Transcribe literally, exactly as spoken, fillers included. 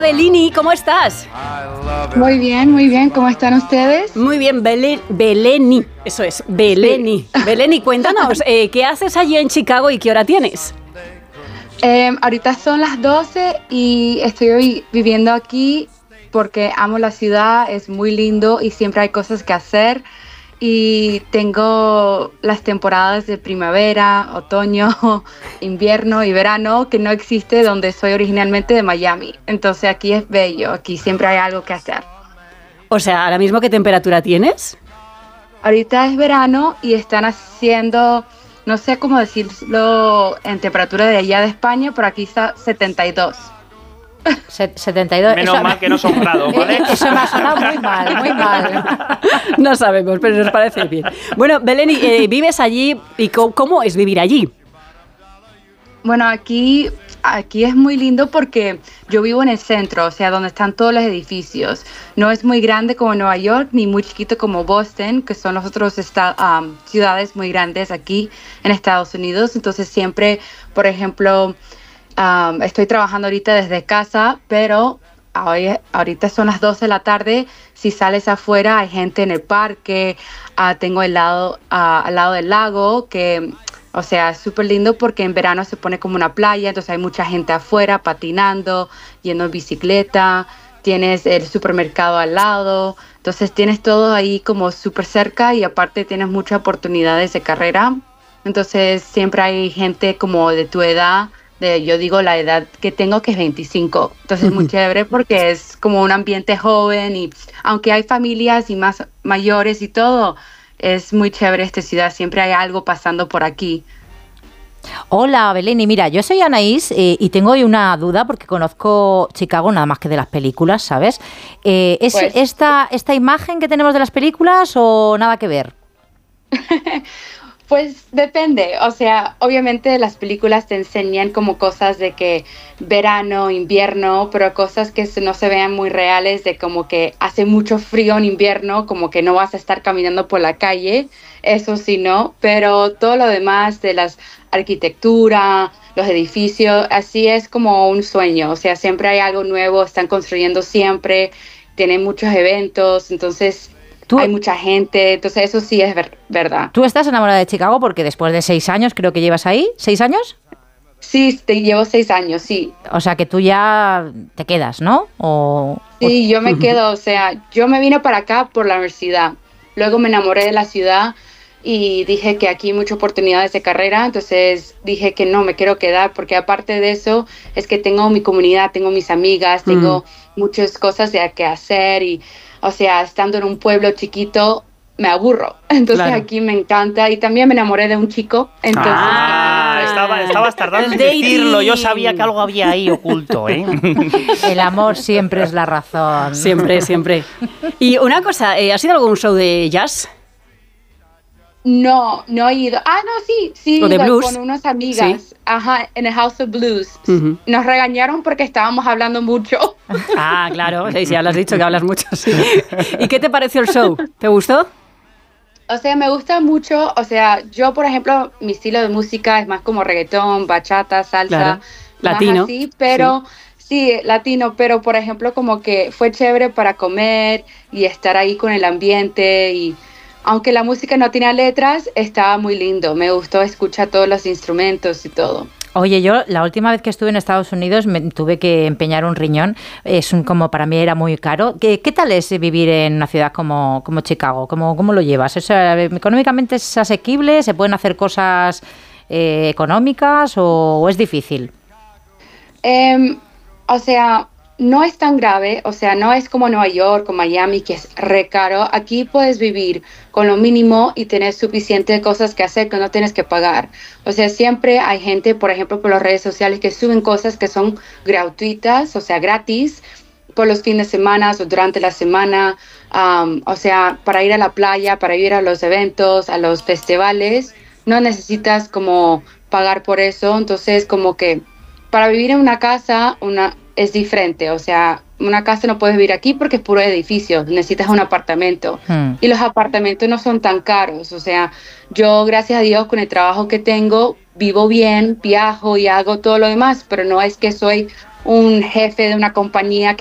Bellini, ¿cómo estás? Muy bien, muy bien. ¿Cómo están ustedes? Muy bien, Bele, Beleni, eso es, Beleni. Sí. Beleni, cuéntanos, eh, ¿qué haces allí en Chicago y qué hora tienes? Eh, ahorita son las doce y estoy viviendo aquí porque amo la ciudad, es muy lindo y siempre hay cosas que hacer. Y tengo las temporadas de primavera, otoño, invierno y verano que no existe donde soy originalmente de Miami. Entonces aquí es bello, aquí siempre hay algo que hacer. O sea, ¿ahora mismo qué temperatura tienes? Ahorita es verano y están haciendo, no sé cómo decirlo en temperatura de allá de España, pero aquí está setenta y dos. setenta y dos. Menos eso, mal que no son grados, ¿vale? Eso me ha sonado muy mal, muy mal. No sabemos, pero nos parece bien. Bueno, Beleni, eh, vives allí y ¿cómo, cómo es vivir allí? Bueno, aquí, aquí es muy lindo porque yo vivo en el centro, o sea, donde están todos los edificios. No es muy grande como Nueva York, ni muy chiquito como Boston, que son los otros esta, um, ciudades muy grandes aquí en Estados Unidos. Entonces siempre, por ejemplo... Um, estoy trabajando ahorita desde casa, pero hoy, ahorita son las doce de la tarde. Si sales afuera hay gente en el parque. Uh, tengo el lado, uh, al lado del lago, que, o sea, es súper lindo porque en verano se pone como una playa, entonces hay mucha gente afuera patinando, yendo en bicicleta. Tienes el supermercado al lado, entonces tienes todo ahí como súper cerca y aparte tienes muchas oportunidades de carrera. Entonces siempre hay gente como de tu edad. De, yo digo la edad que tengo, que es veinticinco. Entonces es muy chévere porque es como un ambiente joven y aunque hay familias y más mayores y todo, es muy chévere esta ciudad. Siempre hay algo pasando por aquí. Hola, Beleni. Mira, yo soy Anaís eh, y tengo hoy una duda porque conozco Chicago nada más que de las películas, ¿sabes? Eh, ¿Es pues, esta, esta imagen que tenemos de las películas o nada que ver? Pues depende, o sea, obviamente las películas te enseñan como cosas de que verano, invierno, pero cosas que no se vean muy reales, de como que hace mucho frío en invierno, como que no vas a estar caminando por la calle, eso sí no, pero todo lo demás de las arquitectura, los edificios, así es como un sueño, o sea, siempre hay algo nuevo, están construyendo siempre, tienen muchos eventos, entonces... ¿Tú? Hay mucha gente, entonces eso sí es ver- verdad. ¿Tú estás enamorada de Chicago porque después de seis años creo que llevas ahí? ¿Seis años? Sí, te llevo seis años, sí. O sea que tú ya te quedas, ¿no? O, sí, o... yo me quedo, o sea, yo me vine para acá por la universidad. Luego me enamoré de la ciudad y dije que aquí hay muchas oportunidades de carrera, entonces dije que no, me quiero quedar porque aparte de eso es que tengo mi comunidad, tengo mis amigas, tengo mm. muchas cosas de que hacer y... O sea, estando en un pueblo chiquito, me aburro. Entonces claro. Aquí me encanta. Y también me enamoré de un chico. Entonces, ah, estaba, estabas tardando en decirlo. Yo sabía que algo había ahí oculto, ¿eh? El amor siempre es la razón. Siempre, siempre. Y una cosa, ¿has ido a algún show de jazz? No, no he ido. Ah, no, sí, sí, ¿O de blues? Con unas amigas. Sí. Ajá, en el House of Blues. Uh-huh. Nos regañaron porque estábamos hablando mucho. Ah, claro, sí, ya lo has dicho que hablas mucho, sí. ¿Y qué te pareció el show? ¿Te gustó? O sea, me gusta mucho, o sea, yo, por ejemplo, mi estilo de música es más como reggaetón, bachata, salsa. Claro. Latino. Así, pero... Sí. Sí, latino, pero, por ejemplo, como que fue chévere para comer y estar ahí con el ambiente y... Aunque la música no tenía letras, estaba muy lindo. Me gustó escuchar todos los instrumentos y todo. Oye, yo la última vez que estuve en Estados Unidos me tuve que empeñar un riñón. Es un, como para mí era muy caro. ¿Qué, qué tal es vivir en una ciudad como, como Chicago? ¿Cómo, cómo lo llevas? O sea, ¿económicamente es asequible? ¿Se pueden hacer cosas eh, económicas o, o es difícil? Eh, o sea... No es tan grave, o sea, no es como Nueva York o Miami, que es re caro. Aquí puedes vivir con lo mínimo y tener suficiente cosas que hacer que no tienes que pagar. O sea, siempre hay gente, por ejemplo, por las redes sociales que suben cosas que son gratuitas, o sea, gratis, por los fines de semana o durante la semana. Um, o sea, para ir a la playa, para ir a los eventos, a los festivales, no necesitas como pagar por eso. Entonces, como que para vivir en una casa, una... es diferente, o sea, una casa no puedes vivir aquí porque es puro edificio, necesitas un apartamento hmm. y los apartamentos no son tan caros, o sea, yo gracias a Dios con el trabajo que tengo vivo bien, viajo y hago todo lo demás, pero no es que soy un jefe de una compañía